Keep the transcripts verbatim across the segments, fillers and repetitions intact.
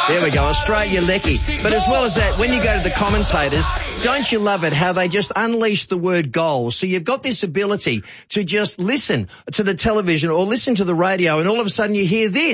There we go, Australia Lecky. But as well as that, when you go to the commentators, don't you love it how they just unleash the word goal? So you've got this ability to just listen to the television or listen to the radio and all of a sudden you hear this.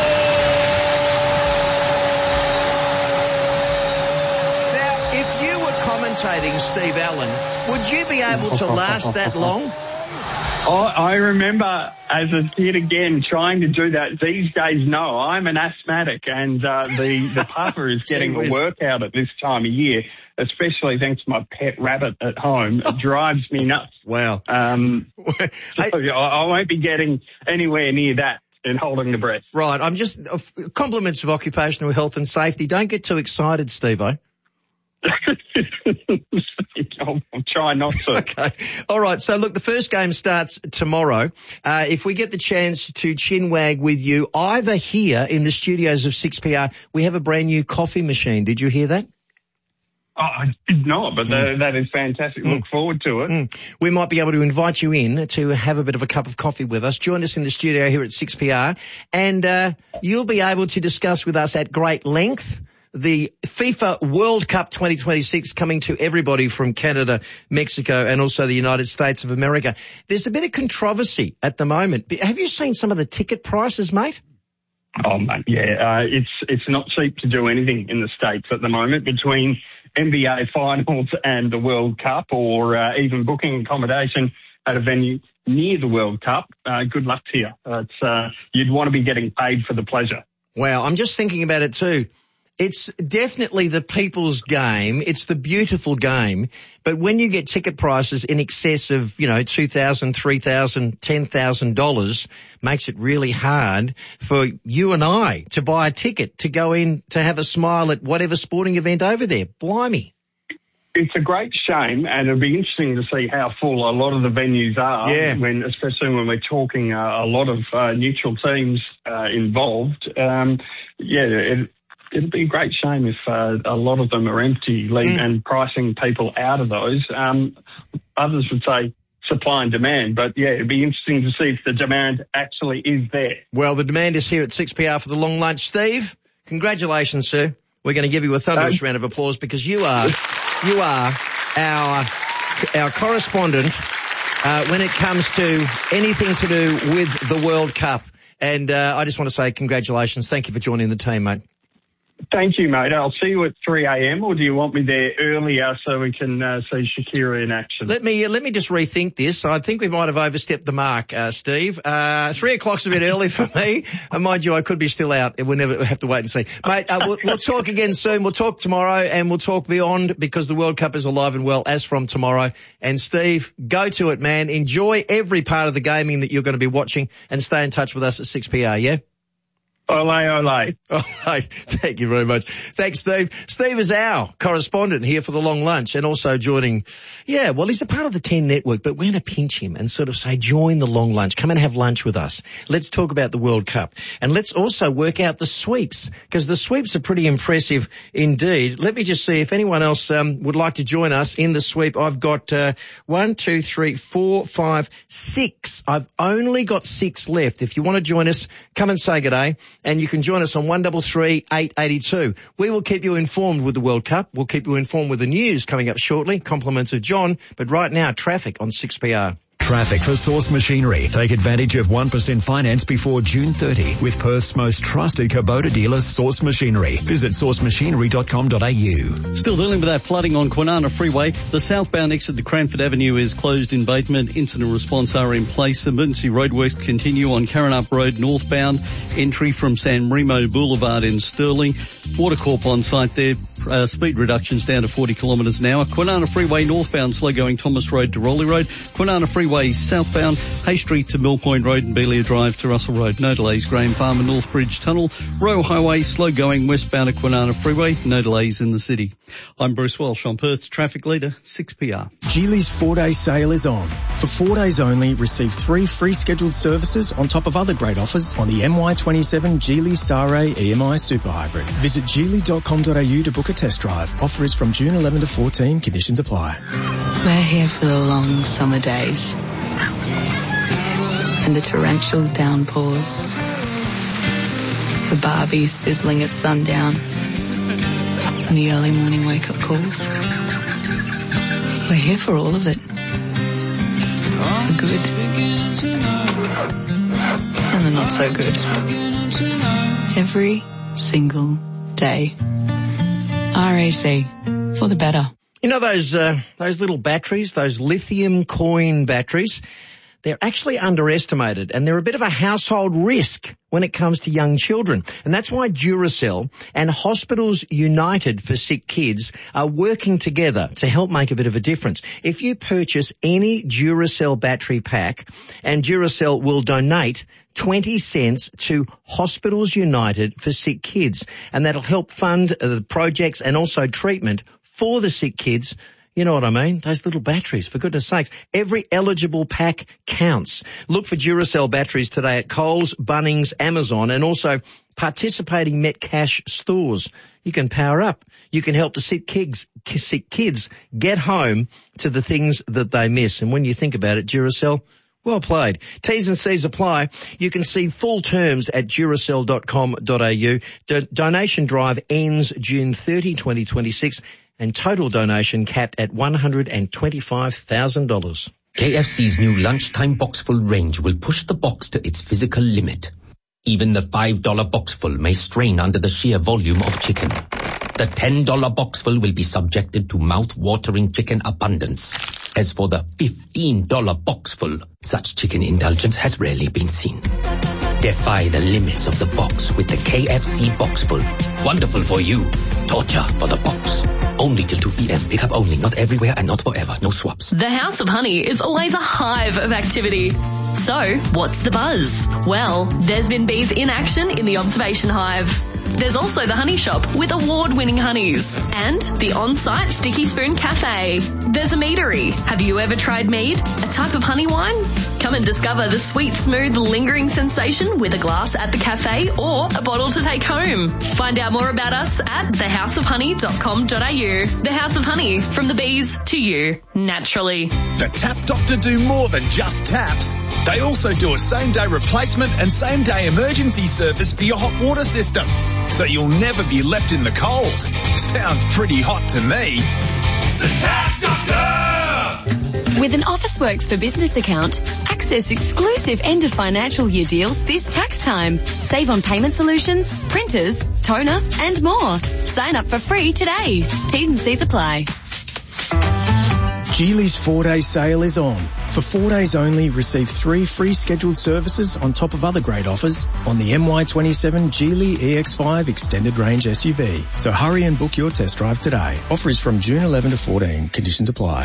Now, if you were commentating, Steve Allen, would you be able to last that long? Oh, I remember as a kid again trying to do that. These days, no. I'm an asthmatic, and uh, the the puffer is getting a workout at this time of year, especially thanks to my pet rabbit at home. It drives me nuts. Wow. Um, so I, I won't be getting anywhere near that and holding the breath. Right. I'm just uh, compliments of occupational health and safety. Don't get too excited, Steve-o. I'll, I'll try not to. Okay. All right. So, look, the first game starts tomorrow. Uh, if we get the chance to chinwag with you, either here in the studios of six P R, we have a brand new coffee machine. Did you hear that? Oh, I did not, but mm. that, that is fantastic. Mm. Look forward to it. Mm. We might be able to invite you in to have a bit of a cup of coffee with us. Join us in the studio here at six P R, and uh, you'll be able to discuss with us at great length the FIFA World Cup twenty twenty-six coming to everybody from Canada, Mexico, and also the United States of America. There's a bit of controversy at the moment. Have you seen some of the ticket prices, mate? Oh, mate, yeah. Uh, it's it's not cheap to do anything in the States at the moment between N B A finals and the World Cup, or uh, even booking accommodation at a venue near the World Cup. Uh, good luck to you. Uh, it's, uh, you'd want to be getting paid for the pleasure. Wow, I'm just thinking about it too. It's definitely the people's game. It's the beautiful game. But when you get ticket prices in excess of, you know, two thousand dollars, three thousand dollars, ten thousand dollars, makes it really hard for you and I to buy a ticket to go in to have a smile at whatever sporting event over there. Blimey. It's a great shame, and it'll be interesting to see how full a lot of the venues are, yeah. when, especially when we're talking uh, a lot of uh, neutral teams uh, involved. Um, yeah, it, It'd be a great shame if uh, a lot of them are empty mm. and pricing people out of those. Um, others would say supply and demand, but yeah, it'd be interesting to see if the demand actually is there. Well, the demand is here at six P R for the long lunch. Steve, congratulations, sir. We're going to give you a thunderous um, round of applause because you are, you are our, our correspondent uh, when it comes to anything to do with the World Cup. And uh, I just want to say congratulations. Thank you for joining the team, mate. Thank you, mate. I'll see you at three a.m. or do you want me there earlier so we can uh, see Shakira in action? Let me uh, let me just rethink this. I think we might have overstepped the mark, uh, Steve. Uh, three o'clock's a bit early for me. And mind you, I could be still out. We'll never have to wait and see. Mate, uh, we'll, we'll talk again soon. We'll talk tomorrow and we'll talk beyond because the World Cup is alive and well as from tomorrow. And Steve, go to it, man. Enjoy every part of the gaming that you're going to be watching and stay in touch with us at six P R, yeah? Ole, ole. Ole. Thank you very much. Thanks, Steve. Steve is our correspondent here for the long lunch and also joining, yeah, well, he's a part of the ten network, but we're going to pinch him and sort of say, join the long lunch. Come and have lunch with us. Let's talk about the World Cup. And let's also work out the sweeps because the sweeps are pretty impressive indeed. Let me just see if anyone else um, would like to join us in the sweep. I've got uh, one, two, three, four, five, six. I've only got six left. If you want to join us, come and say good day. And you can join us on one three three, eight eight two. We will keep you informed with the World Cup. We'll keep you informed with the news coming up shortly. Compliments of John. But right now, traffic on six P R. Traffic for Source Machinery. Take advantage of one percent finance before June thirtieth with Perth's most trusted Kubota dealer, Source Machinery. Visit source machinery dot com dot a u. Still dealing with that flooding on Kwinana Freeway. The southbound exit to Cranford Avenue is closed in Bateman. Incident response are in place. Emergency roadworks continue on Karrinyup Road northbound. Entry from San Remo Boulevard in Stirling. Watercorp on site there. Uh, speed reductions down to forty kilometres an hour. Kwinana Freeway northbound slow going Thomas Road to Rowley Road. Kwinana Freeway southbound Hay Street to Mill Point Road and Belia Drive to Russell Road. No delays Graham Farm and Northbridge Tunnel. Royal Highway slow going westbound at Kwinana Freeway. No delays in the city. I'm Bruce Welsh on Perth's traffic leader, six P R. Geely's four-day sale is on. For four days only, receive three free scheduled services on top of other great offers on the M Y twenty-seven Geely Star-Ray E M I Super Hybrid. Visit geely dot com dot a u to book a test drive. Offer is from June eleventh to fourteen. Conditions apply. We're here for the long summer days and the torrential downpours The Barbie sizzling at sundown. And the early morning wake-up calls. We're here for all of it. The good. And the not so good. Every single day. R A C. For the better. You know those uh, those little batteries, those lithium coin batteries? They're actually underestimated, and they're a bit of a household risk when it comes to young children. And that's why Duracell and Hospitals United for Sick Kids are working together to help make a bit of a difference. If you purchase any Duracell battery pack, and Duracell will donate twenty cents to Hospitals United for Sick Kids, and that'll help fund uh, projects and also treatment for the sick kids. You know what I mean? Those little batteries, for goodness sakes. Every eligible pack counts. Look for Duracell batteries today at Coles, Bunnings, Amazon, and also participating Metcash stores. You can power up. You can help the sick kids, sick kids get home to the things that they miss. And when you think about it, Duracell, well played. T's and C's apply. You can see full terms at duracell dot com dot a u. The donation drive ends June thirtieth, twenty twenty-six. And total donation capped at one hundred twenty-five thousand dollars. K F C's new lunchtime boxful range will push the box to its physical limit. Even the five dollar boxful may strain under the sheer volume of chicken. The ten dollar boxful will be subjected to mouth-watering chicken abundance. As for the fifteen dollar boxful, such chicken indulgence has rarely been seen. Defy the limits of the box with the K F C Boxful. Wonderful for you. Torture for the box. Only till two p.m. Pick up only. Not everywhere and not forever. No swaps. The House of Honey is always a hive of activity. So, what's the buzz? Well, there's been bees in action in the Observation Hive. There's also the Honey Shop with award-winning honeys. And the on-site Sticky Spoon Cafe. There's a meadery. Have you ever tried mead? A type of honey wine? Come and discover the sweet, smooth, lingering sensation with a glass at the cafe or a bottle to take home. Find out more about us at the house of honey dot com dot a u. The House of Honey, from the bees to you, naturally. The Tap Doctor do more than just taps. They also do a same-day replacement and same-day emergency service for your hot water system, so you'll never be left in the cold. Sounds pretty hot to me. The Tap Doctor! With an Officeworks for Business account, access exclusive end of financial year deals this tax time. Save on payment solutions, printers, toner, and more. Sign up for free today. T's and C's apply. Geely's four-day sale is on. For four days only, receive three free scheduled services on top of other great offers on the M Y twenty-seven Geely E X five Extended Range S U V. So hurry and book your test drive today. Offer is from June eleventh to fourteenth. Conditions apply.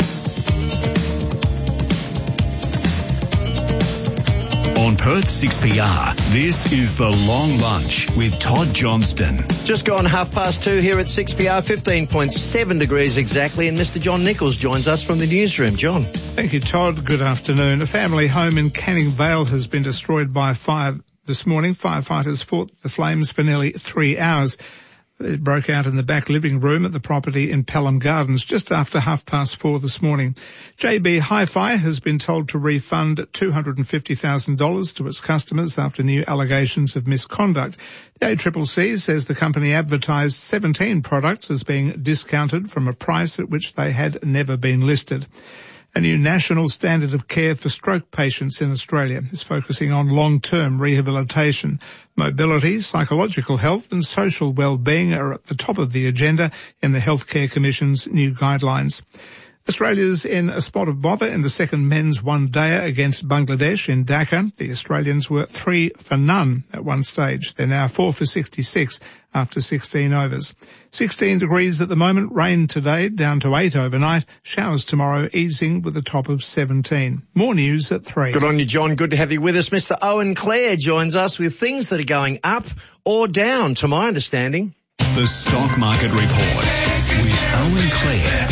On Perth six P R, this is The Long Lunch with Todd Johnston. Just gone half past two here at six P R, fifteen point seven degrees exactly, and Mister John Nichols joins us from the newsroom. John. Thank you, Todd. Good afternoon. A family home in Canning Vale has been destroyed by fire this morning. Firefighters fought the flames for nearly three hours. It broke out in the back living room at the property in Pelham Gardens just after half past four this morning. J B Hi-Fi has been told to refund two hundred fifty thousand dollars to its customers after new allegations of misconduct. The A C C C says the company advertised seventeen products as being discounted from a price at which they had never been listed. A new national standard of care for stroke patients in Australia is focusing on long-term rehabilitation. Mobility, psychological health and social well-being are at the top of the agenda in the Healthcare Commission's new guidelines. Australia's in a spot of bother in the second men's one-dayer against Bangladesh in Dhaka. The Australians were three for none at one stage. They're now four for sixty-six after sixteen overs. sixteen degrees at the moment, rain today, down to eight overnight, showers tomorrow, easing with a top of seventeen. More news at three. Good on you, John. Good to have you with us. Mister Owen Clare joins us with things that are going up or down, to my understanding. The Stock Market Report with Owen Clare.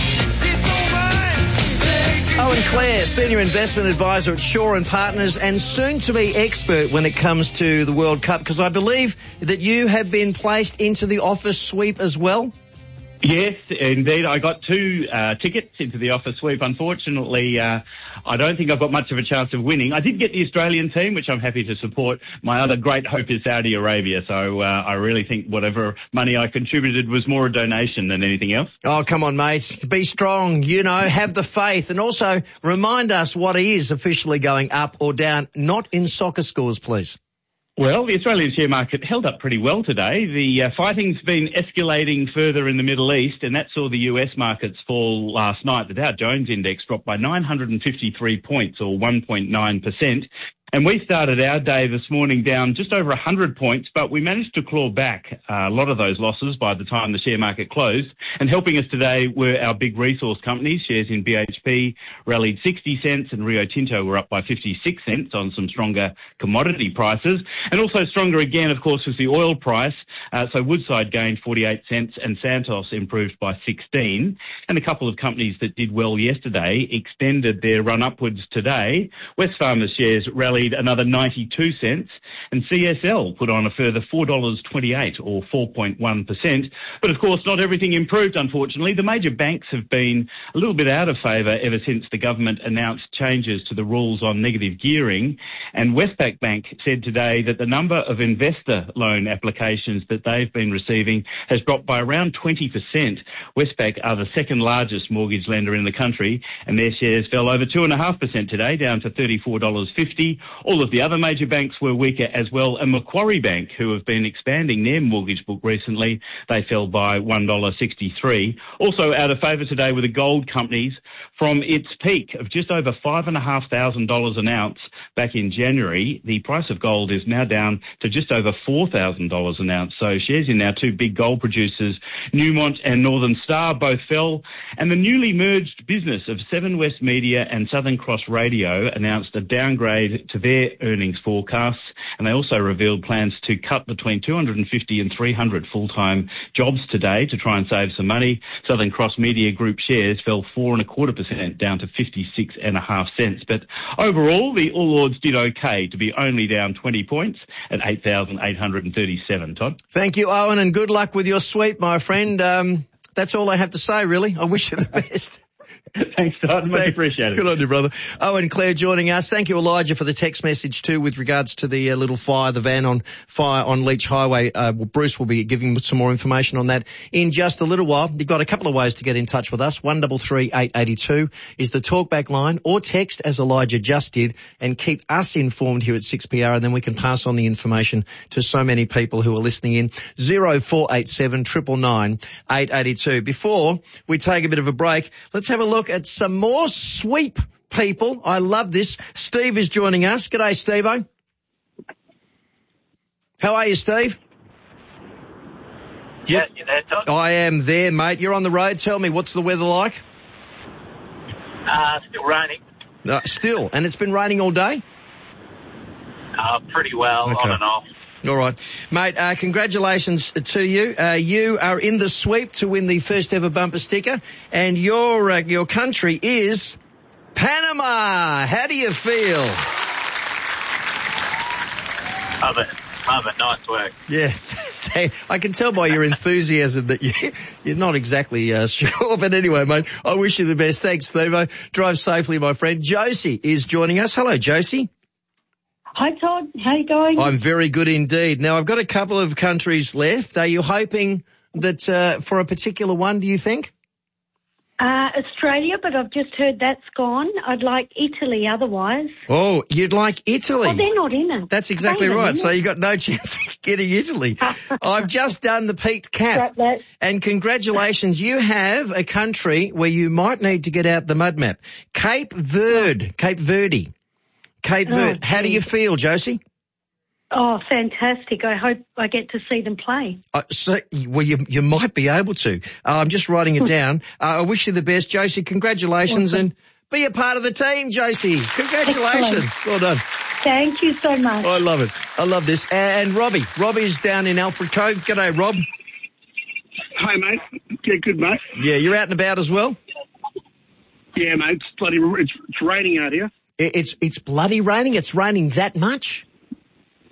Owen Clare, Senior Investment Advisor at Shaw and Partners and soon-to-be expert when it comes to the World Cup, because I believe that you have been placed into the office sweep as well. Yes, indeed. I got two uh, tickets into the offer sweep. Unfortunately, uh, I don't think I've got much of a chance of winning. I did get the Australian team, which I'm happy to support. My other great hope is Saudi Arabia, so uh, I really think whatever money I contributed was more a donation than anything else. Oh, come on, mate. Be strong, you know, have the faith, and also remind us what is officially going up or down, not in soccer scores, please. Well, the Australian share market held up pretty well today. The uh, fighting's been escalating further in the Middle East, and that saw the U S markets fall last night. The Dow Jones index dropped by nine hundred fifty-three points, or one point nine percent. And we started our day this morning down just over one hundred points, but we managed to claw back uh, a lot of those losses by the time the share market closed. And helping us today were our big resource companies. Shares in B H P rallied sixty cents and Rio Tinto were up by fifty-six cents on some stronger commodity prices. And also stronger again, of course, was the oil price. Uh, so Woodside gained forty-eight cents and Santos improved by sixteen. And a couple of companies that did well yesterday extended their run upwards today. Wesfarmers shares rallied another ninety-two cents, and C S L put on a further four dollars twenty-eight, or four point one percent. But of course, not everything improved, unfortunately. The major banks have been a little bit out of favour ever since the government announced changes to the rules on negative gearing. And Westpac Bank said today that the number of investor loan applications that they've been receiving has dropped by around twenty percent. Westpac are the second largest mortgage lender in the country, and their shares fell over two point five percent today, down to thirty-four dollars fifty. All of the other major banks were weaker as well, and Macquarie Bank, who have been expanding their mortgage book recently, they fell by one dollar sixty-three. Also out of favour today were the gold companies. From its peak of just over five thousand five hundred dollars an ounce back in January, the price of gold is now down to just over four thousand dollars an ounce. So shares in our two big gold producers, Newmont and Northern Star, both fell. And the newly merged business of Seven West Media and Southern Cross Radio announced a downgrade to their earnings forecasts, and they also revealed plans to cut between two hundred fifty and three hundred full-time jobs today to try and save some money. Southern Cross Media Group shares fell four and a quarter percent, down to fifty-six and a half cents. But overall, the All Ords did okay to be only down twenty points at eight thousand eight hundred thirty-seven. Todd? Thank you, Owen, and good luck with your sweep, my friend. Um, that's all I have to say, really. I wish you the best. Thanks, Todd. Much appreciated. Good on you, brother. Owen Clare joining us. Thank you, Elijah, for the text message too with regards to the uh, little fire, the van on fire on Leach Highway. Uh, well, Bruce will be giving some more information on that in just a little while. You've got a couple of ways to get in touch with us. one three three eight eight two is the talkback line, or text as Elijah just did, and keep us informed here at six P R, and then we can pass on the information to so many people who are listening in. zero four eight seven nine nine nine eight eight two. Before we take a bit of a break, let's have a look at some more sweep people. I love this. Steve is joining us. G'day, Steve-o. How are you, Steve? Yeah, you there, Todd? I am there, mate. You're on the road. Tell me, what's the weather like? Uh, still raining. Uh, still? And it's been raining all day? Uh, pretty well, Okay. on and off. All right. Mate, uh, congratulations to you. Uh, you are in the sweep to win the first ever bumper sticker, and your uh, your country is Panama. How do you feel? Love it. Love it. Nice work. Yeah. I can tell by your enthusiasm that you, you're not exactly uh, sure. But anyway, mate, I wish you the best. Thanks, Steve-o. Drive safely, my friend. Josie is joining us. Hello, Josie. Hi, Todd. How are you going? I'm very good indeed. Now, I've got a couple of countries left. Are you hoping that uh, for a particular one, do you think? Uh, Australia, but I've just heard that's gone. I'd like Italy otherwise. Oh, you'd like Italy? Well, they're not in it. That's exactly Wait a right. minute. So you got no chance of getting Italy. I've just done the peaked cap. And congratulations, you have a country where you might need to get out the mud map. Cape Verde. Cape Verde. Cape Oh, Verde. How do you geez. feel, Josie? Oh, fantastic. I hope I get to see them play. Uh, so, well, you, you might be able to. Uh, I'm just writing it down. Uh, I wish you the best, Josie. Congratulations, Awesome. and be a part of the team, Josie. Congratulations. Excellent. Well done. Thank you so much. I love it. I love this. And Robbie. Robbie's down in Alfred Cove. G'day, Rob. Hi, mate. Yeah, good, mate. Yeah, you're out and about as well? Yeah, mate. It's bloody, it's, it's raining out here. It, it's, it's bloody raining. It's raining that much?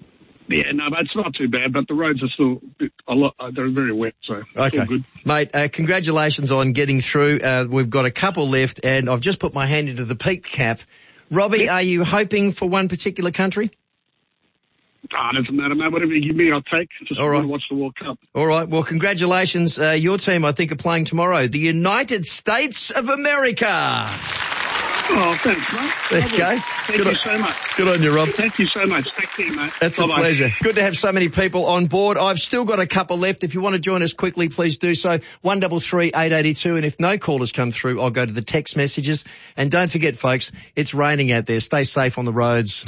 Yeah, no, but it's not too bad, but the roads are still a lot, uh, they're very wet, so it's Okay. all good. Mate, uh, congratulations on getting through. Uh, we've got a couple left, and I've just put my hand into the peak cap. Robbie, Yep. are you hoping for one particular country? Ah, it doesn't matter, mate. Whatever you give me, I'll take. Just All right. want to watch the World Cup. All right. Well, congratulations. Uh, your team, I think, are playing tomorrow. The United States of America. Oh, thanks, mate. There you go. Thank Good you on- so much. Good on you, Rob. Thank you so much. Thank you, mate. That's a Bye-bye. pleasure. Good to have so many people on board. I've still got a couple left. If you want to join us quickly, please do so. one double three eight eight two. And if no callers come through, I'll go to the text messages. And don't forget, folks, it's raining out there. Stay safe on the roads.